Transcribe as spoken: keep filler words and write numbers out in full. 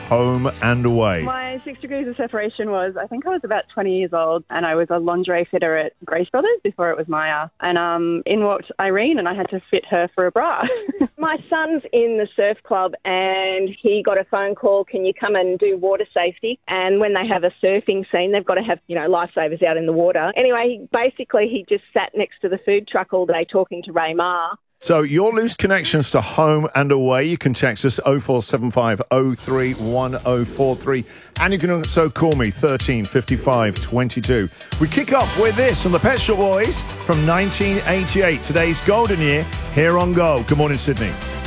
home and away. My six degrees of separation was, I think I was about twenty years old, and I was a lingerie fitter at Grace Brothers before it was Maya. And um, in walked Irene, and I had to fit her for a bra. My son's in the surf club, and he got a phone call, can you come and do water safety? And when they have a surfing scene, they've got to have, you know, lifesavers out in the water. Anyway, basically, he just sat next to the food truck all day talking to Ray Ma. So your loose connections to home and away, you can text us oh four seven five oh three one oh four three, and you can also call me thirteen fifty-five twenty-two. We kick off with this on the Pet Shop Boys from nineteen eighty-eight, today's golden year, here on Go. Good morning, Sydney.